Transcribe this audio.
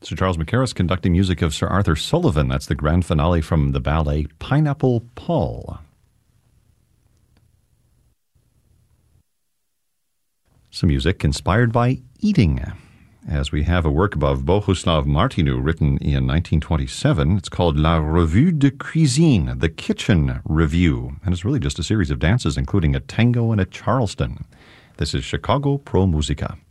Sir Charles Mackerras conducting music of Sir Arthur Sullivan. That's the grand finale from the ballet Pineapple Paul. Some music inspired by eating, as we have a work of Bohuslav Martinu written in 1927. It's called La Revue de Cuisine, the Kitchen Review, and it's really just a series of dances, including a tango and a Charleston. This is Chicago Pro Musica.